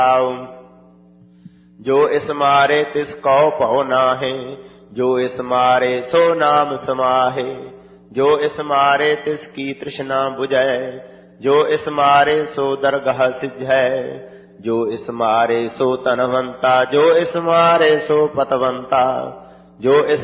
जो इस मारे तिस कौ पौ नाहे, जो इस मारे सो नाम समाहे। जो इस मारे तिस की तृष्णा बुझै, जो इस मारे सो दरगाह सिझै। जो इस मारे सो तनवंता, जो इस मारे सो पतवंता। जो इस